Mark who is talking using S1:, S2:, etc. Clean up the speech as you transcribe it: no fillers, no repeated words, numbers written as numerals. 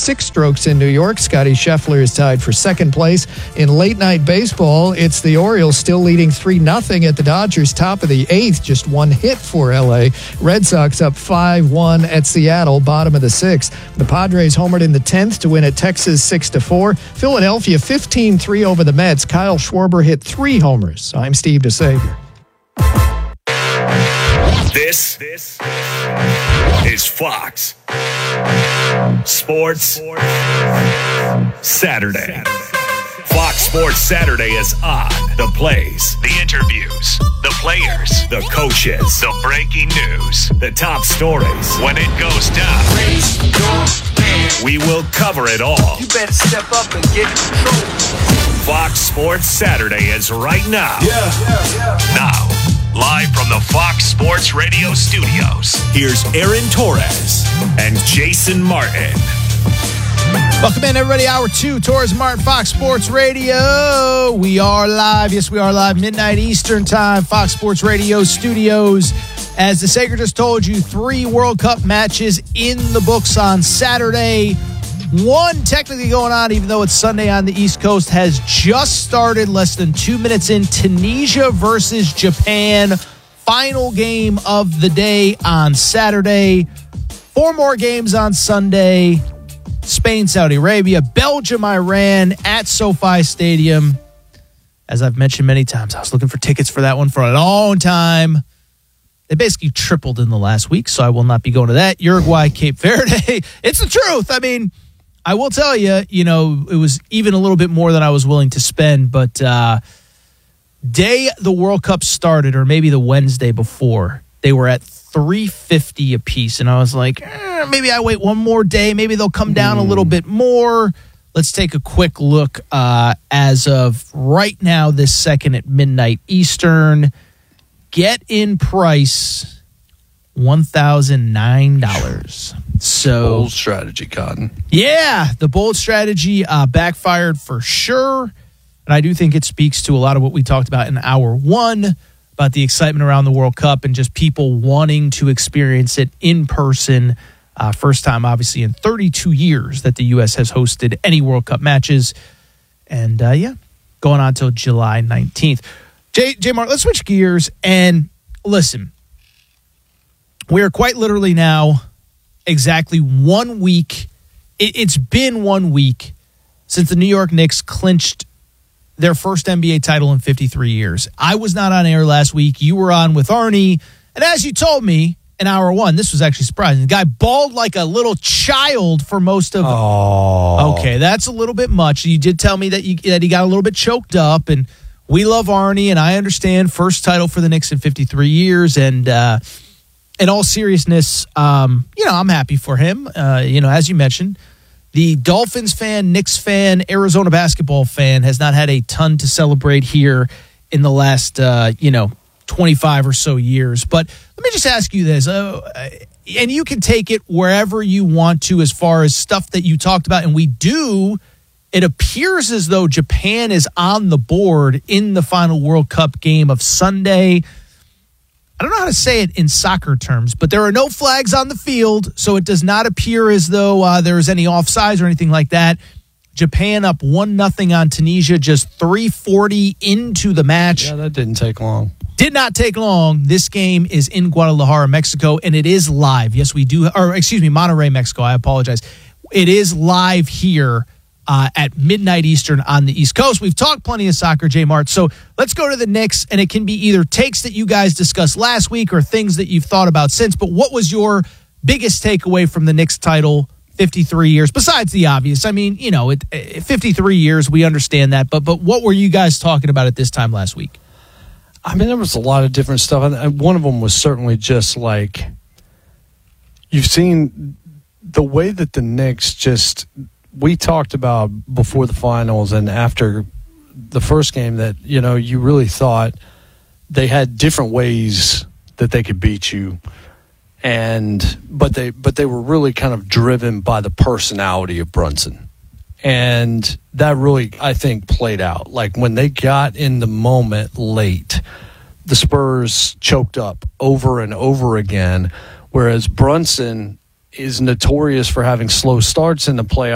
S1: 6 strokes in New York. Scotty Scheffler is tied for second place. In late-night baseball, it's the Orioles still leading 3-0 at the Dodgers, top of the 8th. Just one hit for L.A. Red Sox up 5-1 at Seattle, bottom of the 6th. The Padres homered in the 10th to win at Texas 6-4. Philadelphia 15-3 over the Mets. Kyle Schwarber hit 3 homers. I'm Steve DeSavior.
S2: This is Fox Sports Saturday. Fox Sports Saturday is on. The plays, the interviews, the players, the coaches, the breaking news, the top stories. When it goes down, we will cover it all.
S3: You better step up and get in control.
S2: Fox Sports Saturday is right now. Now, live from the Fox Sports Radio studios, here's Aaron Torres and Jason Martin.
S4: Welcome in, everybody. Hour 2, Torres Martin, Fox Sports Radio. We are live. Yes, we are live. Midnight Eastern time, Fox Sports Radio studios. As the Sager just told you, 3 World Cup matches in the books on Saturday. One technically going on, even though it's Sunday on the East Coast, has just started less than 2 minutes in. Tunisia versus Japan. Final game of the day on Saturday. 4 more games on Sunday. Spain, Saudi Arabia, Belgium, Iran at SoFi Stadium. As I've mentioned many times, I was looking for tickets for that one for a long time. They basically tripled in the last week, so I will not be going to that. Uruguay, Cape Verde. It's the truth. I mean, I will tell you, it was even a little bit more than I was willing to spend, but day the World Cup started, or maybe the Wednesday before, they were at $350 a piece, and I was like, maybe I wait one more day. Maybe they'll come down a little bit more. Let's take a quick look as of right now, this second at midnight Eastern. Get in price $1,009. So
S5: bold strategy, Cotton.
S4: Yeah, the bold strategy backfired for sure, and I do think it speaks to a lot of what we talked about in hour 1. About the excitement around the World Cup and just people wanting to experience it in person. First time, obviously, in 32 years that the U.S. has hosted any World Cup matches. And, going on till July 19th. J. Mark, let's switch gears and listen. We are quite literally now exactly 1 week. It's been 1 week since the New York Knicks clinched their first NBA title in 53 years. I was not on air last week. You were on with Arnie. And as you told me in hour 1, this was actually surprising. The guy bawled like a little child for most of...
S5: Oh.
S4: Okay, that's a little bit much. You did tell me that he got a little bit choked up, and we love Arnie, and I understand first title for the Knicks in 53 years, and in all seriousness, I'm happy for him. As you mentioned, the Dolphins fan, Knicks fan, Arizona basketball fan has not had a ton to celebrate here in the last, 25 or so years. But let me just ask you this, and you can take it wherever you want to as far as stuff that you talked about, and we do. It appears as though Japan is on the board in the final World Cup game of Sunday. I don't know how to say it in soccer terms, but there are no flags on the field, so it does not appear as though there's any offsides or anything like that. Japan up 1-0 on Tunisia, just 3:40 into the match.
S5: Yeah, that didn't take long.
S4: Did not take long. This game is in Guadalajara, Mexico, and it is live. Yes, we do. Monterrey, Mexico. I apologize. It is live here at midnight Eastern on the East Coast. We've talked plenty of soccer, J. Mart. So let's go to the Knicks, and it can be either takes that you guys discussed last week or things that you've thought about since. But what was your biggest takeaway from the Knicks title 53 years, besides the obvious? I mean, 53 years, we understand that. But what were you guys talking about at this time last week?
S5: I mean, there was a lot of different stuff. And one of them was certainly just like, you've seen the way that the Knicks just... We talked about before the finals and after the first game that, you really thought they had different ways that they could beat you. But they were really kind of driven by the personality of Brunson. And that really, I think, played out. Like when they got in the moment late, the Spurs choked up over and over again, whereas Brunson is notorious for having slow starts in the playoffs.